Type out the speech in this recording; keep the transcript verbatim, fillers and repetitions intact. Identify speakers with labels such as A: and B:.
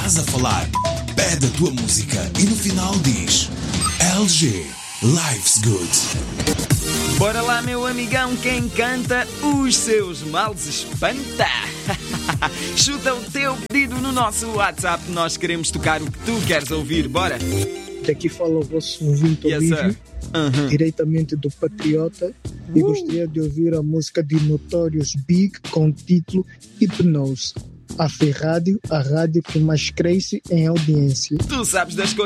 A: estás a falar. Pede a tua música e no final diz L G, Life's Good.
B: Bora lá, meu amigão, quem canta os seus males espanta. Chuta o teu pedido no nosso WhatsApp, nós queremos tocar o que tu queres ouvir, bora.
C: Daqui fala o vosso ouvinte
B: Yes,
C: Olívio,
B: uhum.
C: diretamente do Patriota, e gostaria de ouvir a música de Notorious Big com o título Hypnose. A F E Rádio, a rádio que mais cresce em audiência.
B: Tu sabes das coisas.